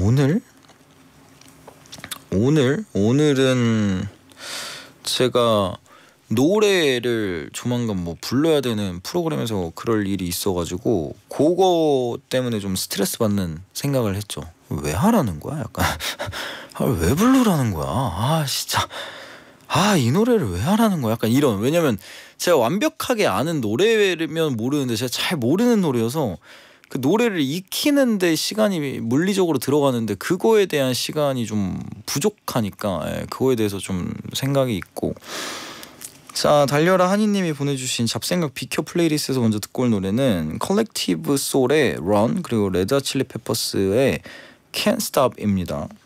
오늘은 제가 노래를 조만간 뭐 불러야 되는 프로그램에서 그럴 일이 있어가지고 그거 때문에 좀 스트레스 받는 생각을 했죠. 왜 하라는 거야? 약간 왜 부르라는 거야? 진짜 이 노래를 왜 하라는 거야? 약간 이런. 왜냐면 제가 완벽하게 아는 노래면 모르는데 제가 잘 모르는 노래여서 그 노래를 익히는데 시간이 물리적으로 들어가는데 그거에 대한 시간이 좀 부족하니까 그거에 대해서 좀 생각이 있고. 자, 달려라 하니님이 보내주신 잡생각 비켜 플레이리스트에서 먼저 듣고 올 노래는 컬렉티브 소울의 Run 그리고 레드 칠리 페퍼스의 Can't Stop입니다.